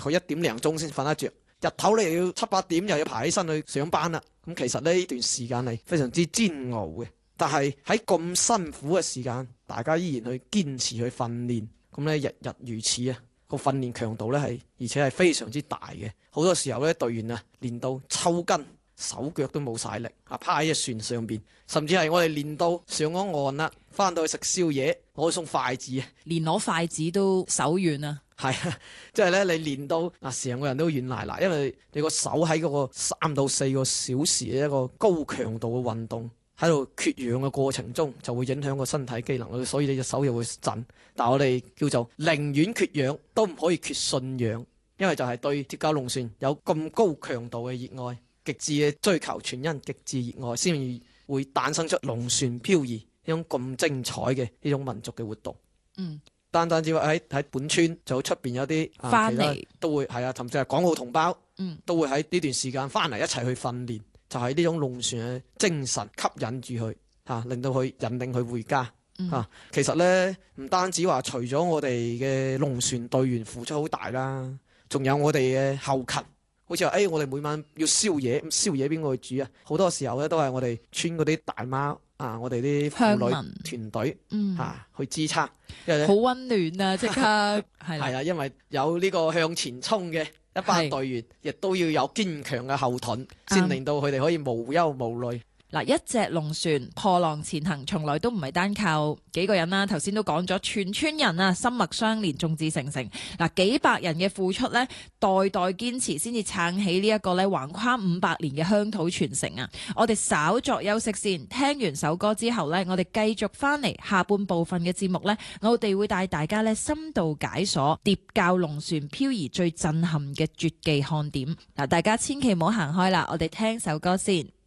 概1點零鐘先瞓得着。日頭你又要7、8點又要爬起身去上班啦。咁其實呢段時間係非常之煎熬嘅。但係喺咁辛苦嘅時間，大家依然去堅持去訓練，咁咧日日如此啊！個訓練強度咧係，而且係非常之大嘅。好多時候咧隊員啊練到抽筋，手腳都冇晒力啊，趴喺隻船上邊，甚至係我哋練到上咗岸啦，翻到去食宵夜攞送筷子啊， 連攞筷子都手軟啊！ 係啊，即係咧你練到啊成個人都軟賴賴，因為你個手喺嗰個3到4個小時嘅一個高強度嘅運動。喺度缺氧嘅過程中，就會影響個身體機能，所以你隻手又會震。但係我哋叫做寧願缺氧，都唔可以缺信仰，因為就係對鐵甲龍船有咁高強度嘅熱愛，極致嘅追求，全因極致熱愛，先會誕生出龍船漂移呢種咁精彩嘅呢種民族嘅活動。單止話喺本村，就出邊有啲翻嚟都會係啊，甚至係港澳同胞，都會喺呢段時間翻嚟一齊去訓練。就係呢種龍船嘅精神吸引住佢令到佢引領佢回家其實呢，唔單止話除咗我哋嘅龍船隊員付出好大啦，仲有我哋嘅後勤，好似話我哋每晚要宵夜，咁宵夜邊個去煮啊？好多時候咧都係我哋村嗰啲大媽我哋啲婦女團隊去支撐，因為好溫暖啊！即刻係因為有呢個向前衝嘅一班隊員，亦都要有堅強嘅後盾，先令到佢哋可以無憂無慮。 嗱，一隻龍船破浪前行，從來都唔係單靠幾個人啦。頭先都講咗，全村人啊，心脈相連，眾志成城。嗱，幾百人嘅付出呢，代代堅持，先至撐起呢一個咧橫跨500年嘅鄉土傳承啊！我哋稍作休息先，聽完首歌之後呢，我哋繼續翻嚟下半部分嘅節目呢，我哋會帶大家咧深度解鎖疊教龍船漂移最震撼嘅絕技看點。嗱，大家千祈唔好行開啦，我哋聽首歌先。